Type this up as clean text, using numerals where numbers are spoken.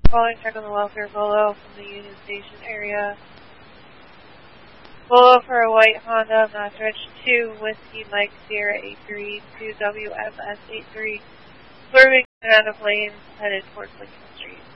Calling check on the welfare Volo from the Union Station area. Volo for a white Honda Mattrich 2 Whiskey Mike Sierra 83 to WMS 83, swerving out of lanes headed towards Lincoln Street.